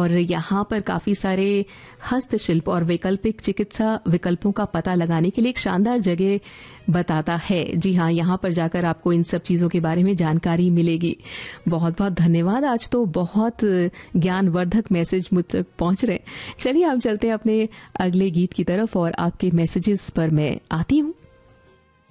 और यहाँ पर काफी सारे हस्तशिल्प और वैकल्पिक चिकित्सा विकल्पों का पता लगाने के लिए एक शानदार जगह बताता है। जी हाँ, यहाँ पर जाकर आपको इन सब चीजों के बारे में जानकारी मिलेगी। बहुत बहुत धन्यवाद। आज तो बहुत ज्ञानवर्धक मैसेज मुझ तक पहुंच रहे। चलिए हम चलते हैं अपने अगले गीत की तरफ और आपके मैसेजेस पर मैं आती हूँ।